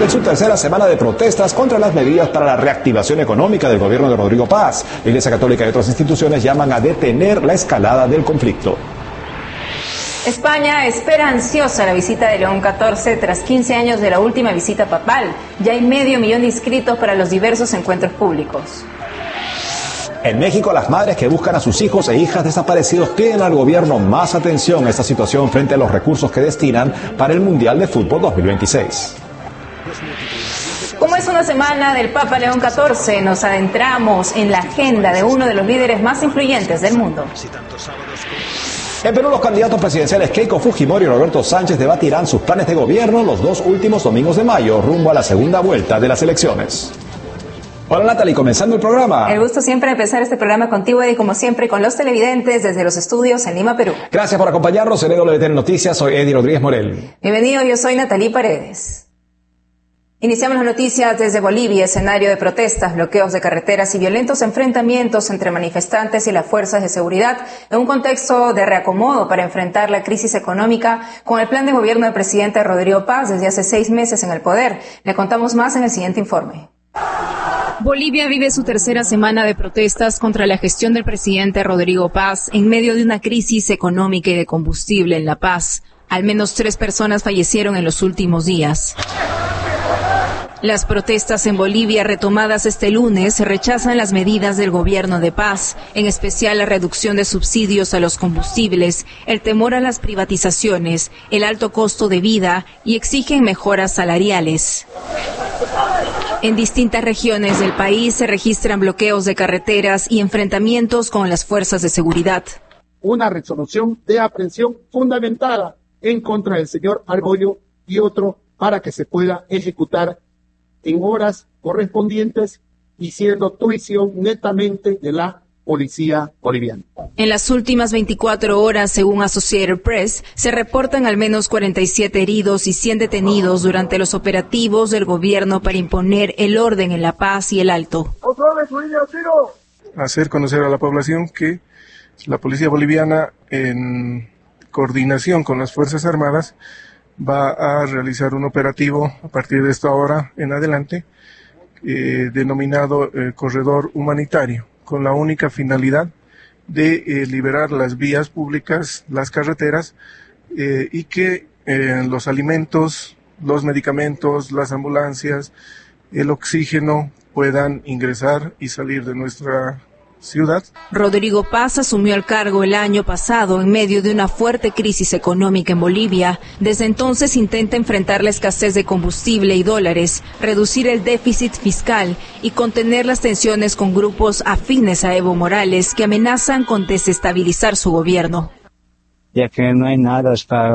en su tercera semana de protestas contra las medidas para la reactivación económica del gobierno de Rodrigo Paz. La Iglesia Católica y otras instituciones llaman a detener la escalada del conflicto. España espera ansiosa la visita de León XIV tras 15 años de la última visita papal. Ya hay 500.000 de inscritos para los diversos encuentros públicos. En México, las madres que buscan a sus hijos e hijas desaparecidos piden al gobierno más atención a esta situación frente a los recursos que destinan para el Mundial de Fútbol 2026. Como es una semana del Papa León XIV, nos adentramos en la agenda de uno de los líderes más influyentes del mundo. En Perú, los candidatos presidenciales Keiko Fujimori y Roberto Sánchez debatirán sus planes de gobierno los 2 últimos domingos de mayo, rumbo a la segunda vuelta de las elecciones. Hola Natalie, comenzando el programa. El gusto siempre de empezar este programa contigo y como siempre con los televidentes desde los estudios en Lima, Perú. Gracias por acompañarnos en EWTN Noticias, soy Eddie Rodríguez Morel. Bienvenido, yo soy Natalie Paredes. Iniciamos las noticias desde Bolivia, escenario de protestas, bloqueos de carreteras y violentos enfrentamientos entre manifestantes y las fuerzas de seguridad en un contexto de reacomodo para enfrentar la crisis económica con el plan de gobierno del presidente Rodrigo Paz desde hace 6 meses en el poder. Le contamos más en el siguiente informe. Bolivia vive su tercera semana de protestas contra la gestión del presidente Rodrigo Paz en medio de una crisis económica y de combustible en La Paz. Al menos 3 personas fallecieron en los últimos días. Las protestas en Bolivia retomadas este lunes rechazan las medidas del gobierno de Paz, en especial la reducción de subsidios a los combustibles, el temor a las privatizaciones, el alto costo de vida y exigen mejoras salariales. En distintas regiones del país se registran bloqueos de carreteras y enfrentamientos con las fuerzas de seguridad. Una resolución de aprehensión fundamentada en contra del señor Argollo y otro para que se pueda ejecutar en horas correspondientes y siendo tuición netamente de la policía boliviana. En las últimas 24 horas, según Associated Press, se reportan al menos 47 heridos y 100 detenidos durante los operativos del gobierno para imponer el orden en La Paz y el Alto. Hacer conocer a la población que la policía boliviana, en coordinación con las Fuerzas Armadas, va a realizar un operativo a partir de esta hora en adelante, denominado Corredor Humanitario, con la única finalidad de liberar las vías públicas, las carreteras, y que los alimentos, los medicamentos, las ambulancias, el oxígeno puedan ingresar y salir de nuestra ciudad. Rodrigo Paz asumió el cargo el año pasado en medio de una fuerte crisis económica en Bolivia. Desde entonces intenta enfrentar la escasez de combustible y dólares, reducir el déficit fiscal y contener las tensiones con grupos afines a Evo Morales que amenazan con desestabilizar su gobierno. Ya que no hay nada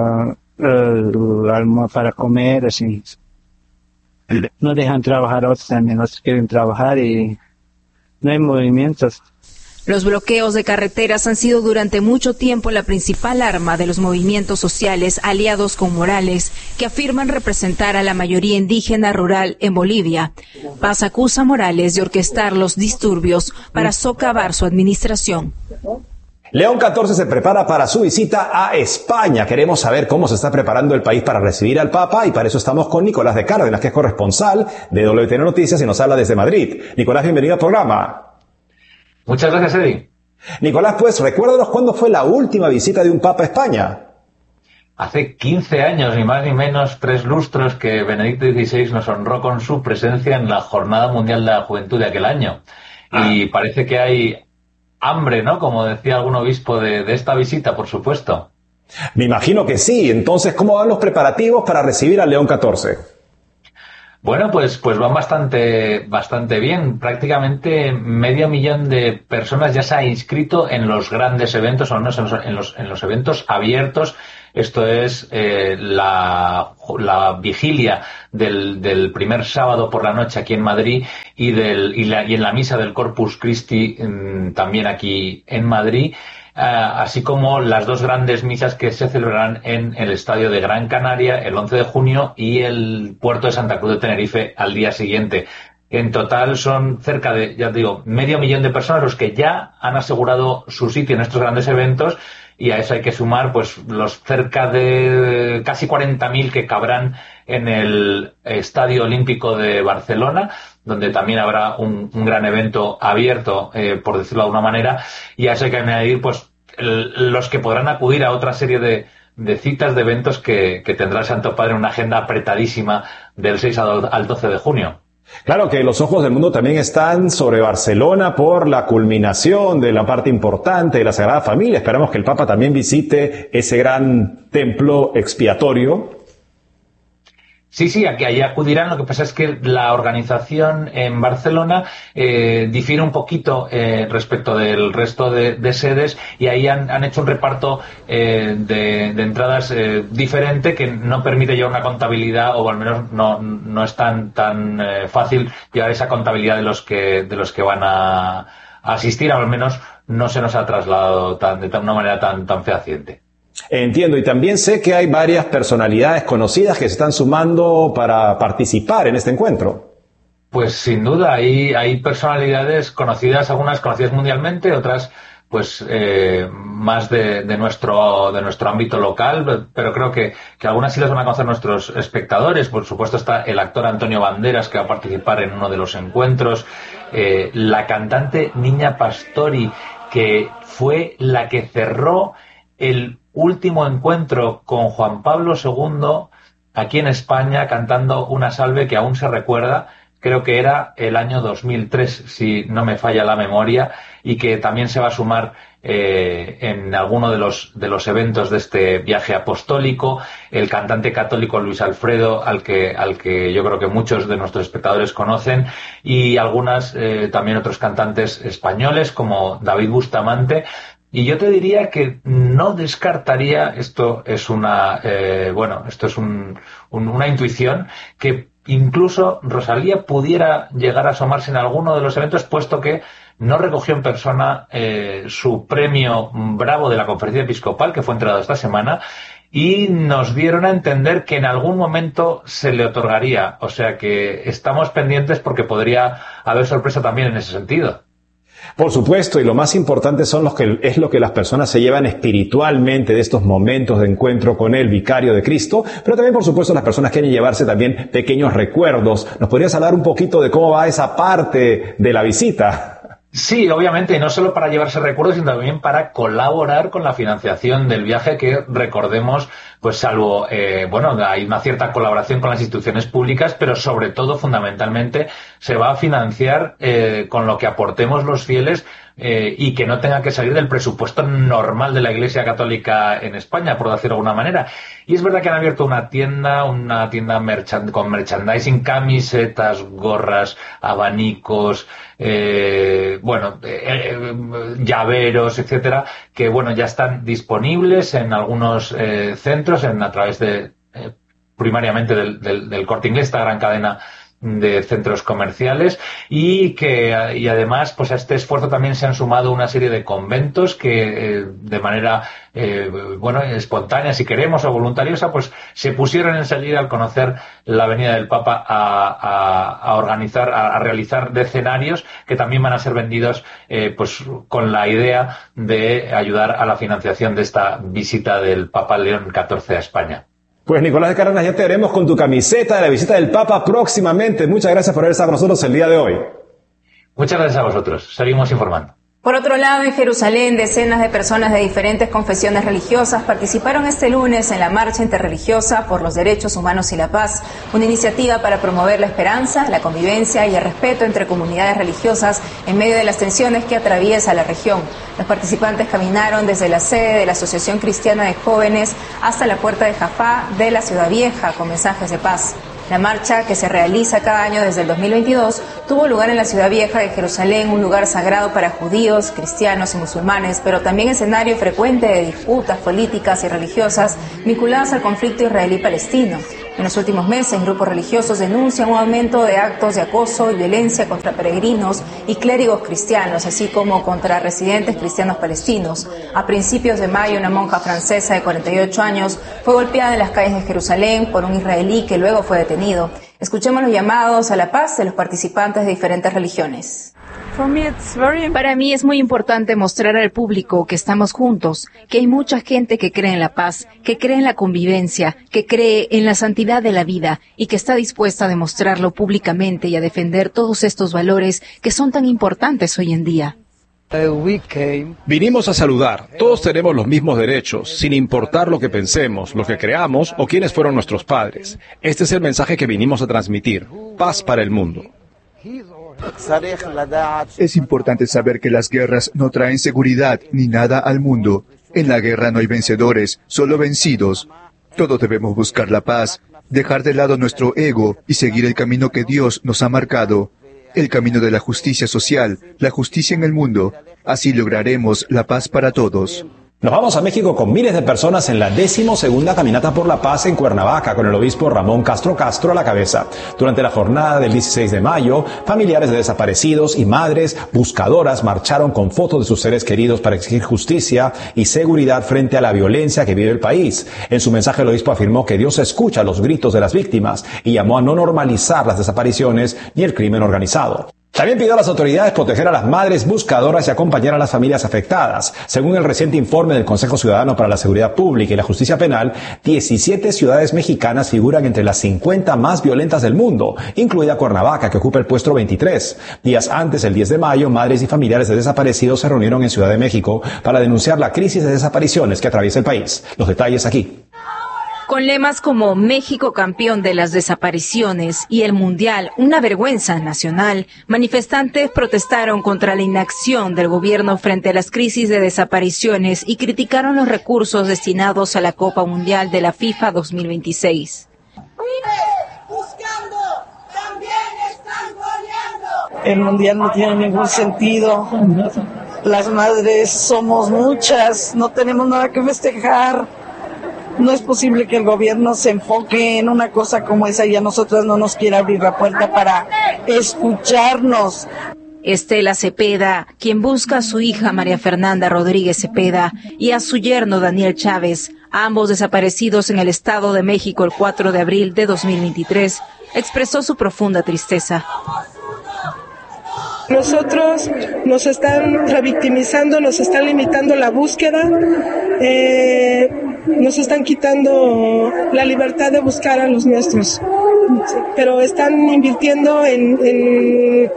para comer, así. No dejan trabajar otros también, otros quieren trabajar y no hay movimientos. Los bloqueos de carreteras han sido durante mucho tiempo la principal arma de los movimientos sociales aliados con Morales, que afirman representar a la mayoría indígena rural en Bolivia. Paz acusa a Morales de orquestar los disturbios para socavar su administración. León XIV se prepara para su visita a España. Queremos saber cómo se está preparando el país para recibir al Papa y para eso estamos con Nicolás de Cárdenas, que es corresponsal de WTN Noticias y nos habla desde Madrid. Nicolás, bienvenido al programa. Muchas gracias, Eddie. Nicolás, pues recuérdanos cuándo fue la última visita de un Papa a España. Hace 15 años, ni más ni menos, 3 lustros, que Benedicto XVI nos honró con su presencia en la Jornada Mundial de la Juventud de aquel año. Y parece que hay hambre, ¿no? Como decía algún obispo de esta visita, por supuesto. Me imagino que sí. Entonces, ¿cómo van los preparativos para recibir al León XIV? Bueno, pues van bastante bien. Prácticamente 500.000 de personas ya se ha inscrito en los grandes eventos, o al menos en los eventos abiertos. Esto es la vigilia del primer sábado por la noche aquí en Madrid y en la misa del Corpus Christi también aquí en Madrid. Así como las 2 grandes misas que se celebrarán en el Estadio de Gran Canaria el 11 de junio y el puerto de Santa Cruz de Tenerife al día siguiente. En total son cerca de, ya te digo, 500.000 de personas los que ya han asegurado su sitio en estos grandes eventos y a eso hay que sumar pues los cerca de casi 40.000 que cabrán en el Estadio Olímpico de Barcelona, donde también habrá un gran evento abierto, por decirlo de alguna manera, y a eso hay que añadir pues los que podrán acudir a otra serie de citas, de eventos que tendrá el Santo Padre en una agenda apretadísima del 6 al 12 de junio. Claro que los ojos del mundo también están sobre Barcelona por la culminación de la parte importante de la Sagrada Familia. Esperamos que el Papa también visite ese gran templo expiatorio. Sí, aquí allí acudirán. Lo que pasa es que la organización en Barcelona difiere un poquito respecto del resto de sedes, y ahí han hecho un reparto de entradas diferente, que no permite llevar una contabilidad, o al menos no es tan fácil llevar esa contabilidad de los que van a asistir. Al menos no se nos ha trasladado de una manera tan fehaciente. Entiendo, y también sé que hay varias personalidades conocidas que se están sumando para participar en este encuentro. Pues sin duda, hay personalidades conocidas, algunas conocidas mundialmente, otras pues más de nuestro ámbito local, pero creo que algunas sí las van a conocer nuestros espectadores. Por supuesto está el actor Antonio Banderas, que va a participar en uno de los encuentros, la cantante Niña Pastori, que fue la que cerró el último encuentro con Juan Pablo II aquí en España, cantando una salve que aún se recuerda. Creo que era el año 2003, si no me falla la memoria, y que también se va a sumar en alguno de los eventos de este viaje apostólico, el cantante católico Luis Alfredo, al que yo creo que muchos de nuestros espectadores conocen, y también otros cantantes españoles como David Bustamante. Y yo te diría que no descartaría, esto es una intuición, que incluso Rosalía pudiera llegar a asomarse en alguno de los eventos, puesto que no recogió en persona su premio Bravo de la Conferencia Episcopal, que fue entregado esta semana, y nos dieron a entender que en algún momento se le otorgaría. O sea que estamos pendientes, porque podría haber sorpresa también en ese sentido. Por supuesto, y lo más importante es lo que las personas se llevan espiritualmente de estos momentos de encuentro con el Vicario de Cristo, pero también, por supuesto, las personas quieren llevarse también pequeños recuerdos. ¿Nos podrías hablar un poquito de cómo va esa parte de la visita? Sí, obviamente, y no solo para llevarse recuerdos, sino también para colaborar con la financiación del viaje, que recordemos, pues salvo, hay una cierta colaboración con las instituciones públicas, pero sobre todo, fundamentalmente, se va a financiar con lo que aportemos los fieles, y que no tenga que salir del presupuesto normal de la Iglesia Católica en España, por decirlo de alguna manera. Y es verdad que han abierto una tienda con merchandising, camisetas, gorras, abanicos, llaveros, etcétera, que ya están disponibles en algunos centros, a través de primariamente del Corte Inglés, esta gran cadena de centros comerciales, y además pues a este esfuerzo también se han sumado una serie de conventos que de manera espontánea, si queremos, o voluntariosa, pues se pusieron enseguida, al conocer la venida del Papa, a realizar decenarios que también van a ser vendidos pues con la idea de ayudar a la financiación de esta visita del Papa León XIV a España. Pues Nicolás de Cárdenas, ya te veremos con tu camiseta de la visita del Papa próximamente. Muchas gracias por haber estado con nosotros el día de hoy. Muchas gracias a vosotros. Seguimos informando. Por otro lado, en Jerusalén, decenas de personas de diferentes confesiones religiosas participaron este lunes en la Marcha Interreligiosa por los Derechos Humanos y la Paz, una iniciativa para promover la esperanza, la convivencia y el respeto entre comunidades religiosas en medio de las tensiones que atraviesa la región. Los participantes caminaron desde la sede de la Asociación Cristiana de Jóvenes hasta la puerta de Jafá de la Ciudad Vieja con mensajes de paz. La marcha, que se realiza cada año desde el 2022, tuvo lugar en la Ciudad Vieja de Jerusalén, un lugar sagrado para judíos, cristianos y musulmanes, pero también escenario frecuente de disputas políticas y religiosas vinculadas al conflicto israelí-palestino. En los últimos meses, grupos religiosos denuncian un aumento de actos de acoso y violencia contra peregrinos y clérigos cristianos, así como contra residentes cristianos palestinos. A principios de mayo, una monja francesa de 48 años fue golpeada en las calles de Jerusalén por un israelí que luego fue detenido. Escuchemos los llamados a la paz de los participantes de diferentes religiones. Para mí es muy importante mostrar al público que estamos juntos, que hay mucha gente que cree en la paz, que cree en la convivencia, que cree en la santidad de la vida y que está dispuesta a demostrarlo públicamente y a defender todos estos valores que son tan importantes hoy en día. Vinimos a saludar. Todos tenemos los mismos derechos, sin importar lo que pensemos, lo que creamos o quiénes fueron nuestros padres. Este es el mensaje que vinimos a transmitir. Paz para el mundo. Es importante saber que las guerras no traen seguridad ni nada al mundo. En la guerra no hay vencedores, solo vencidos. Todos debemos buscar la paz, dejar de lado nuestro ego y seguir el camino que Dios nos ha marcado. El camino de la justicia social, la justicia en el mundo. Así lograremos la paz para todos. Nos vamos a México con miles de personas en la 12ª Caminata por la Paz en Cuernavaca, con el obispo Ramón Castro Castro a la cabeza. Durante la jornada del 16 de mayo, familiares de desaparecidos y madres buscadoras marcharon con fotos de sus seres queridos para exigir justicia y seguridad frente a la violencia que vive el país. En su mensaje, el obispo afirmó que Dios escucha los gritos de las víctimas y llamó a no normalizar las desapariciones ni el crimen organizado. También pidió a las autoridades proteger a las madres buscadoras y acompañar a las familias afectadas. Según el reciente informe del Consejo Ciudadano para la Seguridad Pública y la Justicia Penal, 17 ciudades mexicanas figuran entre las 50 más violentas del mundo, incluida Cuernavaca, que ocupa el puesto 23. Días antes, el 10 de mayo, madres y familiares de desaparecidos se reunieron en Ciudad de México para denunciar la crisis de desapariciones que atraviesa el país. Los detalles aquí. Con lemas como México campeón de las desapariciones y el Mundial, una vergüenza nacional, manifestantes protestaron contra la inacción del gobierno frente a las crisis de desapariciones y criticaron los recursos destinados a la Copa Mundial de la FIFA 2026. El Mundial no tiene ningún sentido. Las madres somos muchas, no tenemos nada que festejar. No es posible que el gobierno se enfoque en una cosa como esa y a nosotras no nos quiera abrir la puerta para escucharnos. Estela Cepeda, quien busca a su hija María Fernanda Rodríguez Cepeda y a su yerno Daniel Chávez, ambos desaparecidos en el Estado de México el 4 de abril de 2023, expresó su profunda tristeza. Nosotros nos están revictimizando, nos están limitando la búsqueda, nos están quitando la libertad de buscar a los nuestros, pero están invirtiendo en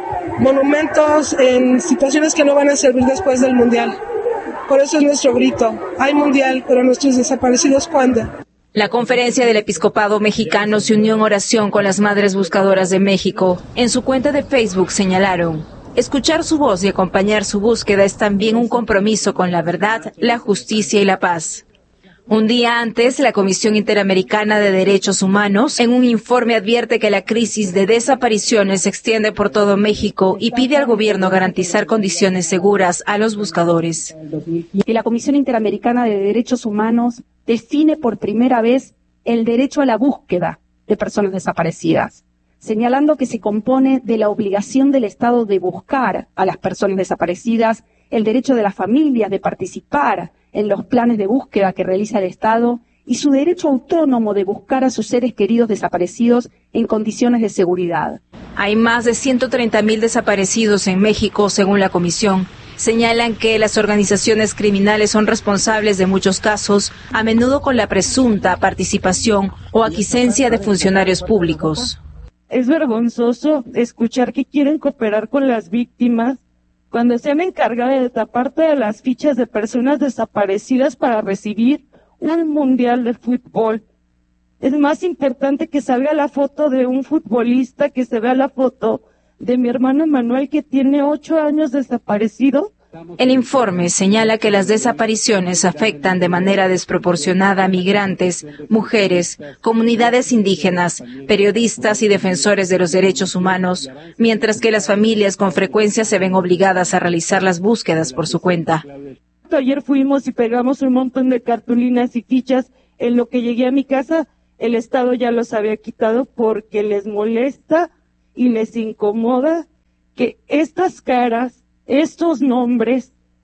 monumentos, en situaciones que no van a servir después del Mundial. Por eso es nuestro grito, hay Mundial, pero nuestros desaparecidos, ¿cuándo? La Conferencia del Episcopado Mexicano se unió en oración con las Madres Buscadoras de México. En su cuenta de Facebook señalaron: escuchar su voz y acompañar su búsqueda es también un compromiso con la verdad, la justicia y la paz. Un día antes, la Comisión Interamericana de Derechos Humanos, en un informe, advierte que la crisis de desapariciones se extiende por todo México y pide al gobierno garantizar condiciones seguras a los buscadores. Y la Comisión Interamericana de Derechos Humanos define por primera vez el derecho a la búsqueda de personas desaparecidas, señalando que se compone de la obligación del Estado de buscar a las personas desaparecidas, el derecho de las familias de participar en los planes de búsqueda que realiza el Estado y su derecho autónomo de buscar a sus seres queridos desaparecidos en condiciones de seguridad. Hay más de 130,000 desaparecidos en México, según la comisión. Señalan que las organizaciones criminales son responsables de muchos casos, a menudo con la presunta participación o aquiescencia de funcionarios públicos. Es vergonzoso escuchar que quieren cooperar con las víctimas cuando se han encargado de tapar todas las fichas de personas desaparecidas para recibir un mundial de fútbol. Es más importante que salga la foto de un futbolista que se vea la foto de mi hermano Manuel, que tiene 8 años desaparecido. El informe señala que las desapariciones afectan de manera desproporcionada a migrantes, mujeres, comunidades indígenas, periodistas y defensores de los derechos humanos, mientras que las familias con frecuencia se ven obligadas a realizar las búsquedas por su cuenta. Ayer fuimos y pegamos un montón de cartulinas y fichas. En lo que llegué a mi casa, el Estado ya los había quitado porque les molesta y les incomoda que estas caras, estos nombres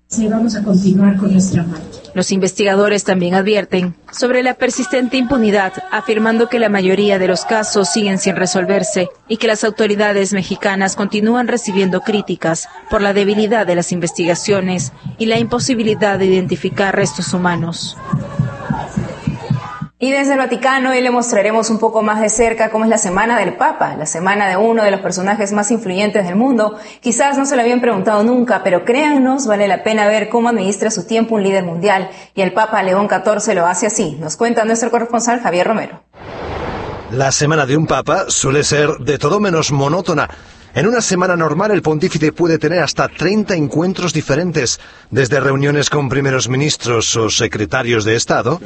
Sí, vamos a continuar con nuestra marcha. Los investigadores también advierten sobre la persistente impunidad, afirmando que la mayoría de los casos siguen sin resolverse y que las autoridades mexicanas continúan recibiendo críticas por la debilidad de las investigaciones y la imposibilidad de identificar restos humanos. Y desde el Vaticano hoy le mostraremos un poco más de cerca cómo es la Semana del Papa, la semana de uno de los personajes más influyentes del mundo. Quizás no se lo habían preguntado nunca, pero créannos, vale la pena ver cómo administra su tiempo un líder mundial. Y el Papa León XIV lo hace así. Nos cuenta nuestro corresponsal Javier Romero. La semana de un papa suele ser de todo menos monótona. En una semana normal el pontífice puede tener hasta 30 encuentros diferentes, desde reuniones con primeros ministros o secretarios de Estado,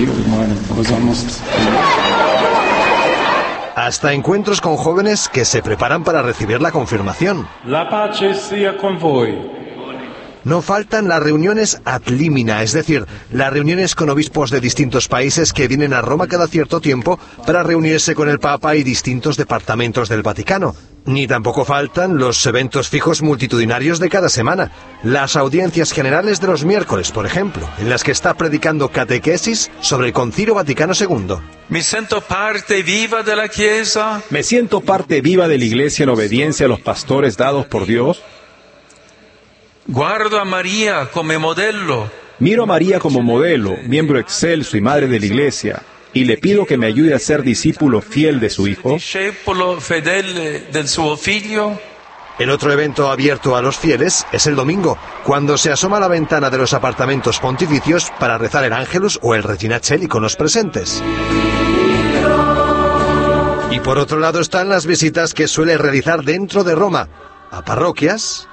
hasta encuentros con jóvenes que se preparan para recibir la confirmación. La pace sia con voi. No faltan las reuniones ad limina, es decir, las reuniones con obispos de distintos países que vienen a Roma cada cierto tiempo para reunirse con el Papa y distintos departamentos del Vaticano. Ni tampoco faltan los eventos fijos multitudinarios de cada semana. Las audiencias generales de los miércoles, por ejemplo, en las que está predicando catequesis sobre el Concilio Vaticano II. Me siento parte viva de la Chiesa. Me siento parte viva de la Iglesia en obediencia a los pastores dados por Dios. Guardo a María come modello. Miro a María como modelo, miembro excelso y madre de la Iglesia, y le pido que me ayude a ser discípulo fiel de su Hijo. Discepolo fedele del suo figlio. El otro evento abierto a los fieles es el domingo, cuando se asoma a la ventana de los apartamentos pontificios para rezar el Ángelus o el Regina Coeli con los presentes. Y por otro lado están las visitas que suele realizar dentro de Roma, a parroquias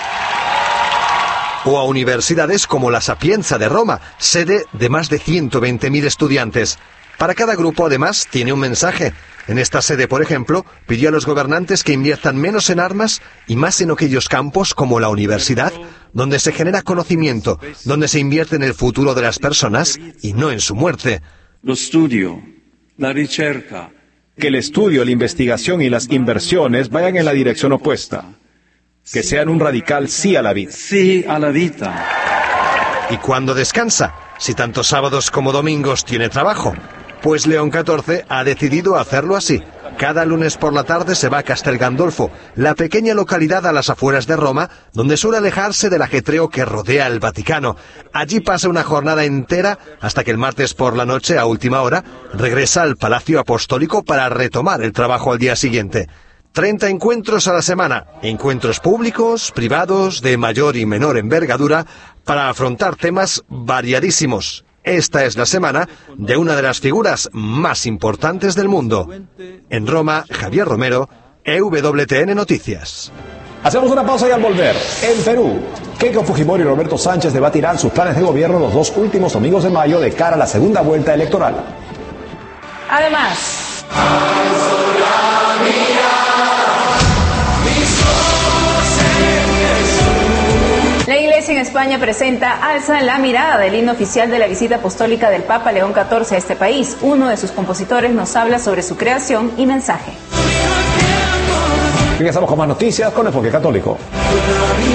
o a universidades como la Sapienza de Roma, sede de más de 120.000 estudiantes. Para cada grupo, además, tiene un mensaje. En esta sede, por ejemplo, pidió a los gobernantes que inviertan menos en armas y más en aquellos campos como la universidad, donde se genera conocimiento, donde se invierte en el futuro de las personas y no en su muerte. Lo studio, la ricerca. Que el estudio, la investigación y las inversiones vayan en la dirección opuesta. Que sean un radical sí a la vida. Sí a la vida. ¿Y cuándo descansa? Si tanto sábados como domingos tiene trabajo. Pues León XIV ha decidido hacerlo así. Cada lunes por la tarde se va a Castel Gandolfo, la pequeña localidad a las afueras de Roma, donde suele alejarse del ajetreo que rodea el Vaticano. Allí pasa una jornada entera hasta que el martes por la noche, a última hora, regresa al Palacio Apostólico para retomar el trabajo al día siguiente. 30 encuentros a la semana, encuentros públicos, privados, de mayor y menor envergadura, para afrontar temas variadísimos. Esta es la semana de una de las figuras más importantes del mundo. En Roma, Javier Romero, EWTN Noticias. Hacemos una pausa y al volver, en Perú, Keiko Fujimori y Roberto Sánchez debatirán sus planes de gobierno los 2 últimos domingos de mayo de cara a la segunda vuelta electoral. Además, la Iglesia en España presenta Alza la mirada, el himno oficial de la visita apostólica del Papa León XIV a este país. Uno de sus compositores nos habla sobre su creación y mensaje. Regresamos con más noticias con Enfoque Católico.